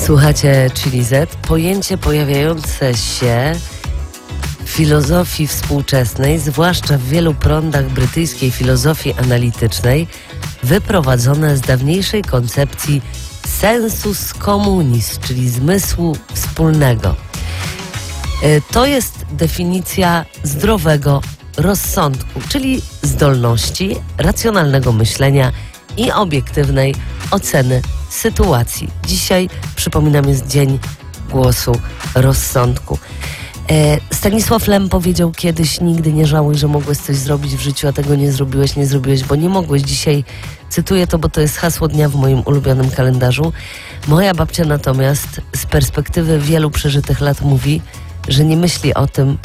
Słuchacie Chili Z, pojęcie pojawiające się w filozofii współczesnej, zwłaszcza w wielu prądach brytyjskiej filozofii analitycznej, wyprowadzone z dawniejszej koncepcji sensus communis, czyli zmysłu wspólnego. To jest definicja zdrowego rozsądku, czyli zdolności racjonalnego myślenia i obiektywnej oceny sytuacji. Dzisiaj, przypominam, jest Dzień Głosu Rozsądku. Stanisław Lem powiedział kiedyś: nigdy nie żałuj, że mogłeś coś zrobić w życiu, a tego nie zrobiłeś, bo nie mogłeś. Dzisiaj cytuję to, bo to jest hasło dnia w moim ulubionym kalendarzu. Moja babcia natomiast z perspektywy wielu przeżytych lat mówi, że nie myśli o tym,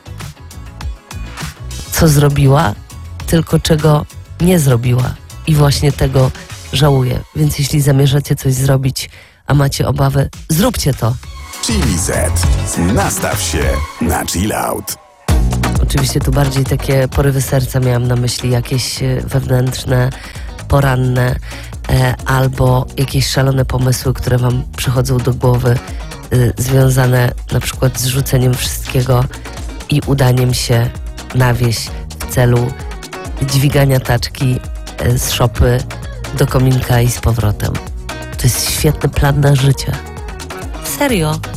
co zrobiła, tylko czego nie zrobiła. I właśnie tego żałuję. Więc jeśli zamierzacie coś zrobić, a macie obawy, zróbcie to. Chili Z. Nastaw się na chill out. Oczywiście tu bardziej takie porywy serca miałam na myśli, jakieś wewnętrzne, poranne albo jakieś szalone pomysły, które wam przychodzą do głowy, związane na przykład z rzuceniem wszystkiego i udaniem się na wieś w celu dźwigania taczki z szopy do kominka i z powrotem. To jest świetny plan na życie. Serio.